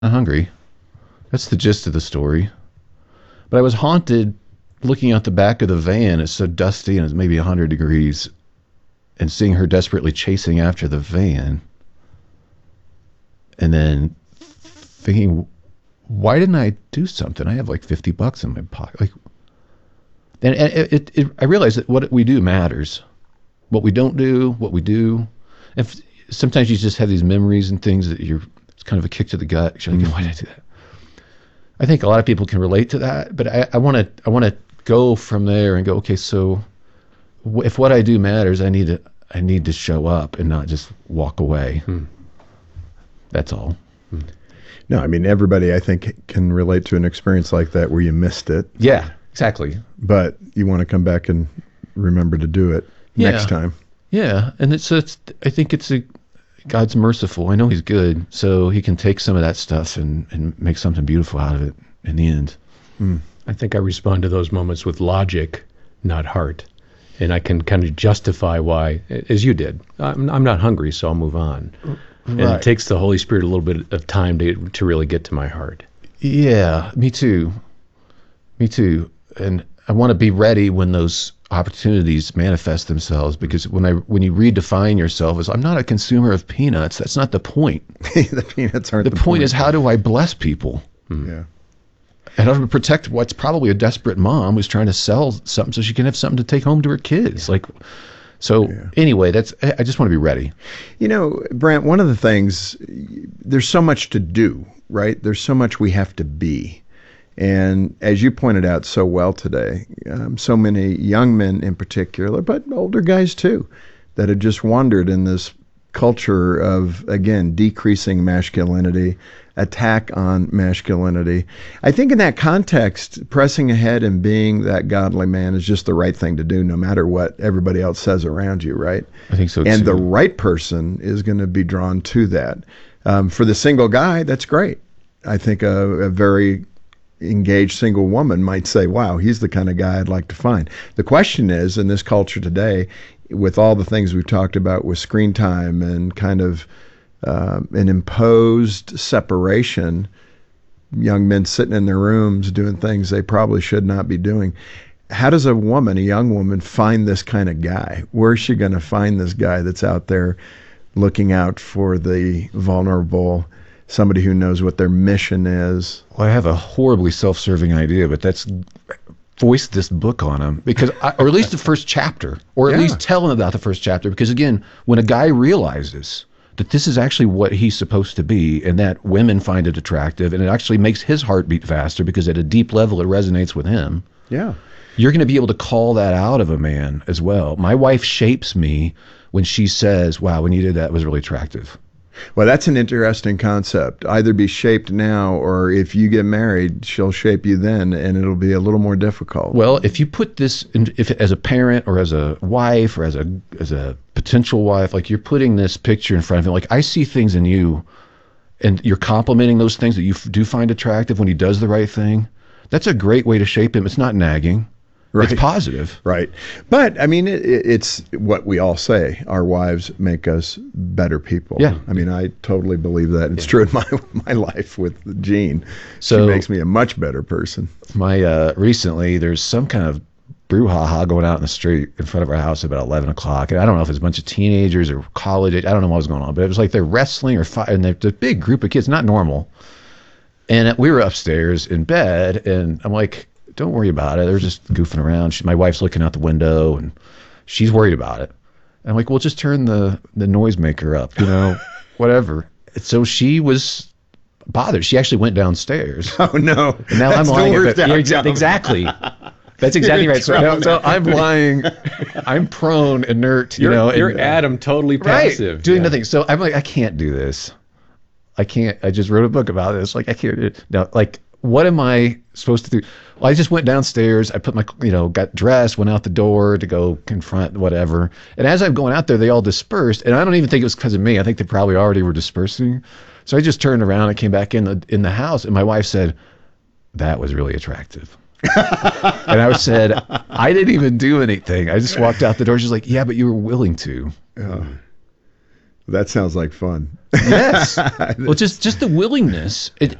hungry. That's the gist of the story. But I was haunted looking out the back of the van. It's so dusty and it's maybe 100 degrees, and seeing her desperately chasing after the van. And then thinking, why didn't I do something? I have like $50 in my pocket. Like, and I realized that what we do matters. What we don't do, what we do. If sometimes you just have these memories and things that it's kind of a kick to the gut. You're like, why did I do that? I think a lot of people can relate to that, but I want to go from there and go, okay, so if what I do matters, I need to show up and not just walk away. That's all. No, I mean, everybody, I think, can relate to an experience like that where you missed it. Yeah, exactly. But you want to come back and remember to do it next time. Yeah, and I think God's merciful. I know he's good, so he can take some of that stuff and make something beautiful out of it in the end. I think I respond to those moments with logic, not heart. And I can kind of justify why, as you did. I'm not hungry, so I'll move on. And it takes the Holy Spirit a little bit of time to really get to my heart. Yeah, me too. And I want to be ready when those opportunities manifest themselves, because when you redefine yourself as, I'm not a consumer of peanuts, that's not the point. The peanuts aren't the point. The point is, how do I bless people? Yeah. And how to protect what's probably a desperate mom who's trying to sell something so she can have something to take home to her kids. Anyway, I just want to be ready. You know, Brant, one of the things, there's so much to do, right? There's so much we have to be. And as you pointed out so well today, so many young men in particular, but older guys too, that had just wandered in this culture of, again, decreasing masculinity, attack on masculinity. I think in that context, pressing ahead and being that godly man is just the right thing to do, no matter what everybody else says around you, right? I think so, and too. The right person is going to be drawn to that. For the single guy, that's great. I think a very engaged single woman might say, wow, he's the kind of guy I'd like to find. The question is, in this culture today, with all the things we've talked about with screen time and kind of an imposed separation, young men sitting in their rooms doing things they probably should not be doing. How does a young woman, find this kind of guy? Where is she going to find this guy that's out there looking out for the vulnerable, somebody who knows what their mission is? Well, I have a horribly self-serving idea, but that's voice this book on him, or at least the first chapter, or at least tell him about the first chapter. Because again, when a guy realizes that this is actually what he's supposed to be, and that women find it attractive, and it actually makes his heart beat faster because at a deep level it resonates with him. Yeah. You're going to be able to call that out of a man as well. My wife shapes me when she says, wow, when you did that, it was really attractive. Well, that's an interesting concept. Either be shaped now, or if you get married, she'll shape you then, and it'll be a little more difficult. Well, if you put this as a parent or as a wife or as a potential wife, like you're putting this picture in front of him, like I see things in you, and you're complimenting those things that you do find attractive when he does the right thing. That's a great way to shape him. It's not nagging. Right. It's positive. Right. But, I mean, it's what we all say. Our wives make us better people. Yeah. I mean, I totally believe that. It's true in my life with Jean. So, she makes me a much better person. Recently, there's some kind of brouhaha going out in the street in front of our house about 11 o'clock. And I don't know if it's a bunch of teenagers or college age. I don't know what was going on. But it was like they're wrestling or fighting. And there's a big group of kids, not normal. And we were upstairs in bed, and I'm like, don't worry about it. They're just goofing around. My wife's looking out the window, and she's worried about it. And I'm like, well, just turn the noisemaker up, whatever. So she was bothered. She actually went downstairs. Oh, no. And now I'm lying. Exactly. That's exactly right. So I'm lying. I'm prone, inert. You're Adam, totally passive. Right, doing nothing. So I'm like, I can't do this. I can't. I just wrote a book about this. Like, I can't do it. Now, like, what am I supposed to do? Well, I just went downstairs. I put got dressed, went out the door to go confront whatever. And as I'm going out there, they all dispersed. And I don't even think it was because of me. I think they probably already were dispersing. So I just turned around and came back in the house. And my wife said, that was really attractive. And I said, I didn't even do anything. I just walked out the door. She's like, yeah, but you were willing to. That sounds like fun. Yes. Well, just the willingness.